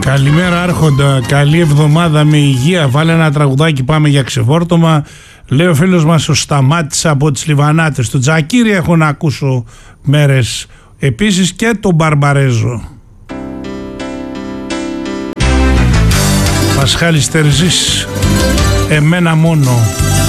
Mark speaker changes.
Speaker 1: Καλημέρα Άρχοντα, καλή εβδομάδα με υγεία. Βάλε ένα τραγουδάκι, πάμε για ξεφόρτωμα. Λέει ο φίλος μας ο Σταμάτης από τις Λιβανάτες. Το Τζακίρι έχω να ακούσω μέρες. Επίσης και τον Μπαρμπαρέζο. Πασχάλης Τερζής, εμένα μόνο.